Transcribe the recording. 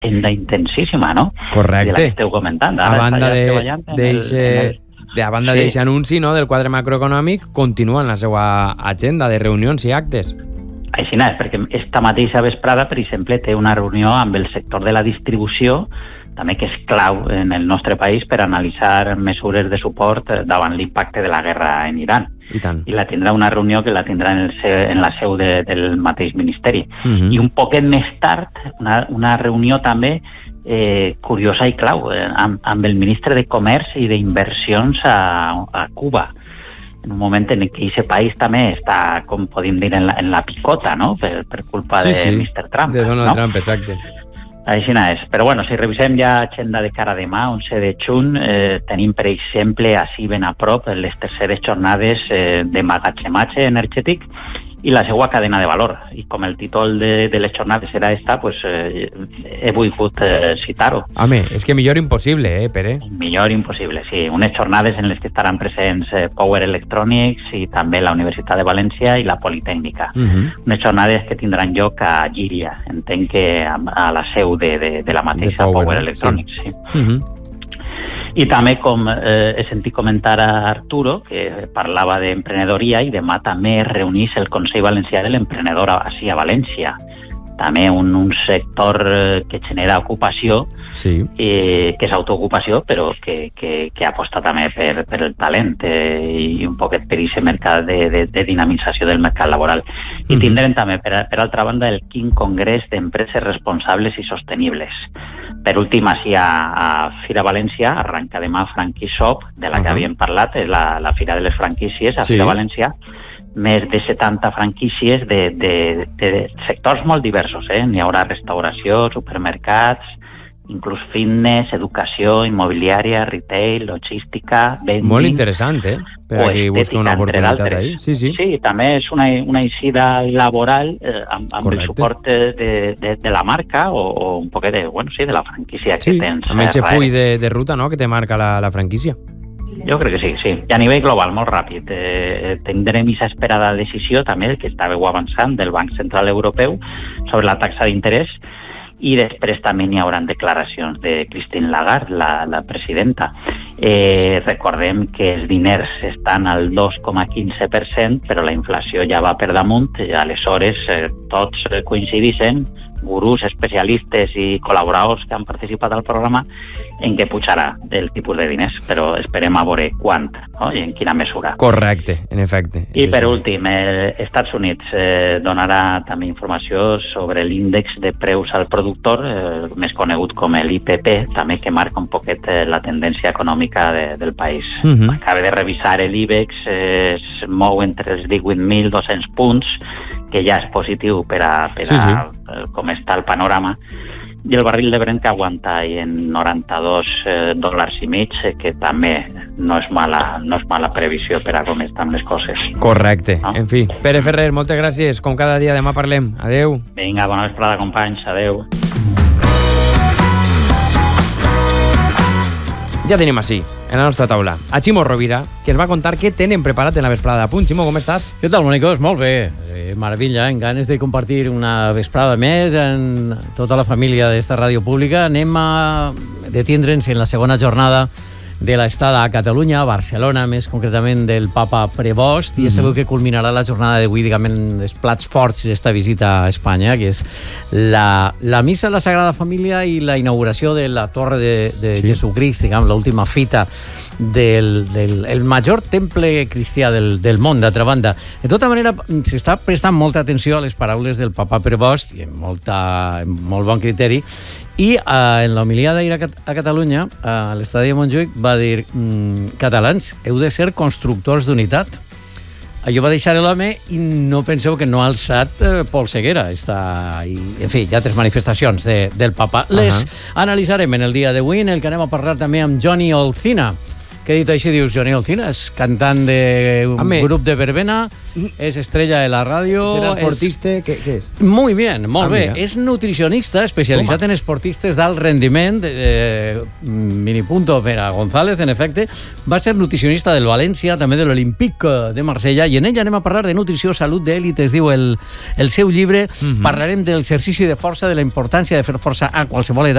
agenda intensíssima, no? Correcte. De la que esteu comentant. A banda d'aquest anunci, no, del quadre macroeconòmic, continua en la seva agenda de reunions i actes. Així és, perquè esta mateixa vesprada, per exemple, té una reunió amb el sector de la distribució, també que és clau en el nostre país per analitzar mesures de suport davant l'impacte de la guerra en Iran. I la tindrà una reunió que la tindrà en la seu del mateix ministeri. I un poquet més tard, una reunió també curiosa i clau amb el ministre de Comerç i d'Inversions a Cuba, en un moment en què aquest país també està, com podem dir, en la picota, no? Per culpa de Mr. Trump. De Donald Trump, exacte. Així és. Però bueno, si revisem ja l'agenda de cara a demà, 11 de juny, tenim, per exemple, així ben a prop les terceres jornades de magatzematge energètic i la seva cadena de valor. I com el títol de les jornades serà esta, pues he volgut citar-ho. Home, és que millor impossible, Pere? Millor impossible, sí. Unes jornades en les que estaran presents Power Electronics i també la Universitat de València i la Politècnica. Unes jornades que tindran lloc a Llíria, entenc que a la seu de la mateixa Power Electronics. Sí. I també, com he sentit comentar a Arturo, que parlava d'emprenedoria, i demà també es reunís el Consell Valencià de l'Emprenedor així a València. També un sector que genera ocupació, que és autoocupació, però que aposta també per el talent i un poquet per aquest mercat de dinamització del mercat laboral. I tindrem també, per altra banda, el 5 Congrés d'Empreses Responsables i Sostenibles. Per últim, així a Fira València, arranca demà Franquishop, de la que havíem parlat, és la Fira de les Franquícies a Fira València, més de 70 franquícies de sectors molt diversos. N'hi haurà restauració, supermercats, inclús fitness, educació, immobiliària, retail, logística, vending... Molt interessant, per a qui busca una oportunitat ahí. Sí, també és una eixida laboral amb el suport de la marca o un poquet de la franquícia que tens. Amb aquest full de ruta, no?, que te marca la franquícia. Jo crec que sí. I a nivell global, molt ràpid. Tindrem aquesta esperada decisió també, que estàveu avançant, del Banc Central Europeu sobre la taxa d'interès, i després també n'hi haurà declaracions de Christine Lagarde, la presidenta. Recordem que els diners estan al 2,15%, però la inflació ja va per damunt, i aleshores tots coincideixen, gurús, especialistes i col·laboradors que han participat al programa, en què pujarà el tipus de diners, però esperem a veure quant, no? I en quina mesura. Correcte, en efecte. I per últim, Estats Units donarà també informació sobre l'índex de preus al productor, més conegut com l'IPP, també que marca un poquet la tendència econòmica del país. Acaba de revisar l'IBEX, es mou entre els 18.200 punts, que ja és positiu per a com està el panorama, i el barril de Brent que aguanta en $92.5, que també no és mala previsió per a com estan les coses. Correcte. No? En fi, Pere Ferrer, moltes gràcies. Com cada dia, demà parlem. Adeu. Vinga, bona vesprada, companys. Adeu. Ja tenim així, en la nostra taula, a Ximo Rovira, que ens va contar què tenen preparat en la vesprada de Punt. Ximo, com estàs? Què tal, bonicos? Molt bé. Meravella, en ganes de compartir una vesprada més en tota la família d'esta ràdio pública. Anem a detindre'ns en la segona jornada de l'estada a Catalunya, a Barcelona, més concretament del Papa Prevost, i ja sabeu que culminarà la jornada d'avui, diguem, en els plats forts d'esta visita a Espanya, que és la missa a la Sagrada Família i la inauguració de la Torre de Jesucrist, diguem, l'última fita del major temple cristià del món, d'altra banda. De tota manera, s'està prestant molta atenció a les paraules del Papa Prevost, i amb molt bon criteri, i en l'homilia d'ahir a Catalunya, a l'estadi de Montjuïc, va dir: catalans, heu de ser constructors d'unitat. Allò va deixar l'home i no penseu que no ha alçat Pol Seguera. I, en fi, hi ha altres manifestacions del papa. Les analitzarem en el dia d'avui, en el que anem a parlar també amb Johnny Olcina, Que dit així dius, Johnny Alcinas, cantant d'un grup de verbena, és estrella de la ràdio... Serà esportista, què és? Muy bien, molt bé. Mira. És nutricionista especialitzat en esportistes d'alt rendiment, minipunto per a González, en efecte. Va ser nutricionista del València, també de l'Olympique de Marsella, i en ell anem a parlar de nutrició, salut d'èlit, es diu el seu llibre. Parlarem de l'exercici de força, de la importància de fer força a qualsevol edat,